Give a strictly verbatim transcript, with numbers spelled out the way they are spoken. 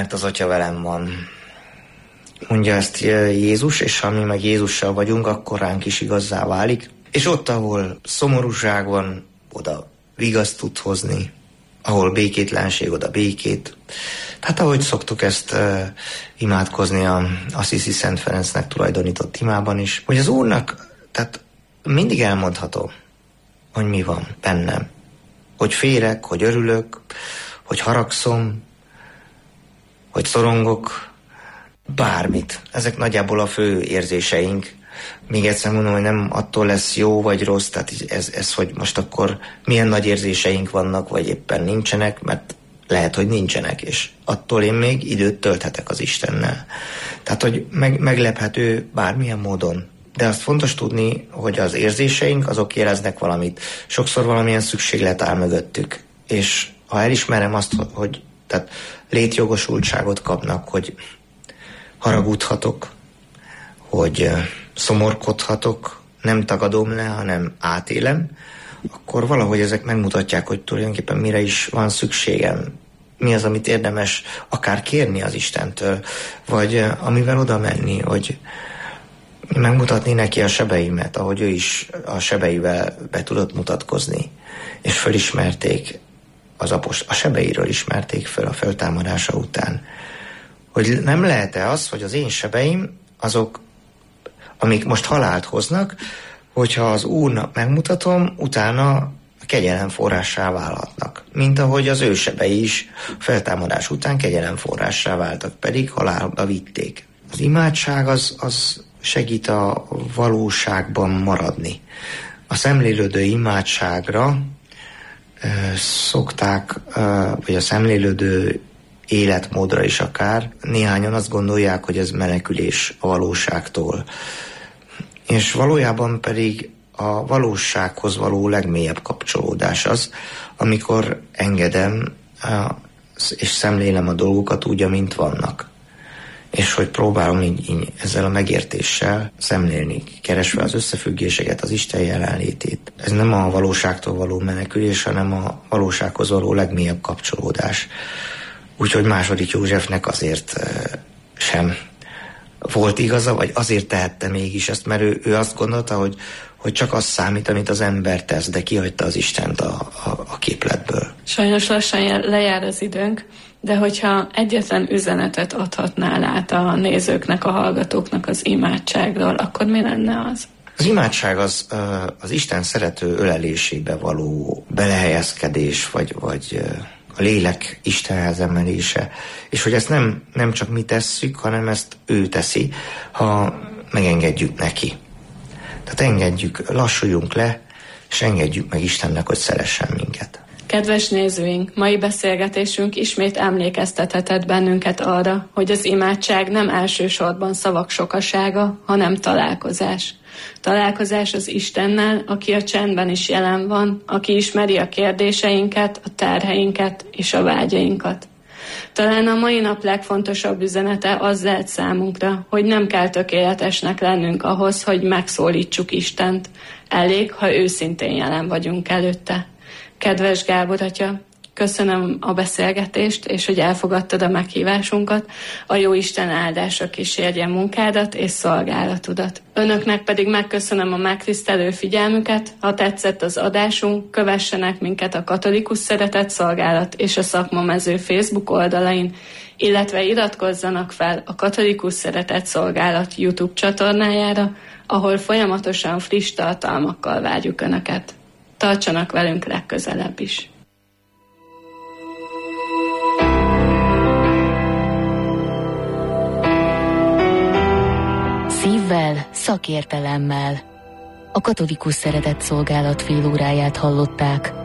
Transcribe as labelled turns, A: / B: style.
A: mert az Atya velem van. Mondja ezt Jézus, és ha mi meg Jézussal vagyunk, akkor ránk is igazzá válik. És ott, ahol szomorúság van, oda vigaszt tud hozni, ahol békétlenség, oda békét. Tehát ahogy szoktuk ezt uh, imádkozni a Assisi Szent Ferencnek tulajdonított imában is, hogy az Úrnak, tehát mindig elmondhatom, hogy mi van bennem. Hogy félek, hogy örülök, hogy haragszom, hogy szorongok, bármit. Ezek nagyjából a fő érzéseink. Még egyszer mondom, hogy nem attól lesz jó vagy rossz, tehát ez, ez, hogy most akkor milyen nagy érzéseink vannak, vagy éppen nincsenek, mert lehet, hogy nincsenek, és attól én még időt tölthetek az Istennel. Tehát, hogy meg, meglephető bármilyen módon. De azt fontos tudni, hogy az érzéseink, azok éreznek valamit. Sokszor valamilyen szükséglet áll mögöttük. És ha elismerem azt, hogy tehát létjogosultságot kapnak, hogy haragudhatok, hogy szomorkodhatok, nem tagadom le, hanem átélem, akkor valahogy ezek megmutatják, hogy tulajdonképpen mire is van szükségem. Mi az, amit érdemes akár kérni az Istentől, vagy amivel oda menni, hogy megmutatni neki a sebeimet, ahogy ő is a sebeivel be tudott mutatkozni, és fölismerték az apost- a sebeiről ismerték föl a föltámadása után. Hogy nem lehet-e az, hogy az én sebeim, azok, amik most halált hoznak, hogyha az Úrnak megmutatom, utána kegyelem forrássá válhatnak. Mint ahogy az ő sebei is feltámadás után kegyelem forrássá váltak, pedig halálba vitték. Az imádság az, az segít a valóságban maradni. A szemlélődő imádságra ö, szokták, ö, vagy a szemlélődő életmódra is akár, néhányan azt gondolják, hogy ez menekülés a valóságtól. És valójában pedig a valósághoz való legmélyebb kapcsolódás az, amikor engedem és szemlélem a dolgokat úgy, amint vannak. És hogy próbálom így, így ezzel a megértéssel szemlélni, keresve az összefüggéseket, az Isten jelenlétét. Ez nem a valóságtól való menekülés, hanem a valósághoz való legmélyebb kapcsolódás. Úgyhogy második Józsefnek azért sem volt igaza, vagy azért tehette mégis ezt, mert ő, ő azt gondolta, hogy, hogy csak az számít, amit az ember tesz, de kihagyta az Istent a, a, a képletből.
B: Sajnos lassan lejár az időnk, de hogyha egyetlen üzenetet adhatnál át a nézőknek, a hallgatóknak az imádságról, akkor mi lenne az?
A: Az imádság az, az Isten szerető ölelésébe való belehelyezkedés, vagy, vagy a lélek Istenhez emelése, és hogy ezt nem, nem csak mi tesszük, hanem ezt ő teszi, ha megengedjük neki. Tehát engedjük, lassuljunk le, és engedjük meg Istennek, hogy szeressen minket.
B: Kedves nézőink, mai beszélgetésünk ismét emlékeztethetett bennünket arra, hogy az imádság nem elsősorban szavak sokasága, hanem találkozás. Találkozás az Istennel, aki a csendben is jelen van, aki ismeri a kérdéseinket, a terheinket és a vágyainkat. Talán a mai nap legfontosabb üzenete az lehet számunkra, hogy nem kell tökéletesnek lennünk ahhoz, hogy megszólítsuk Istent. Elég, ha őszintén jelen vagyunk előtte. Kedves Gábor atya, köszönöm a beszélgetést, és hogy elfogadtad a meghívásunkat. A Jóisten áldása kísérje munkádat és szolgálatodat. Önöknek pedig megköszönöm a megtisztelő figyelmüket. Ha tetszett az adásunk, kövessenek minket a Katolikus Szeretett Szolgálat és a Szakmamező Facebook oldalain, illetve iratkozzanak fel a Katolikus Szeretett Szolgálat YouTube csatornájára, ahol folyamatosan friss tartalmakkal várjuk Önöket. Tartsanak velünk legközelebb is!
C: Szívvel, szakértelemmel. A Katolikus Szeretett Szolgálat félóráját hallották.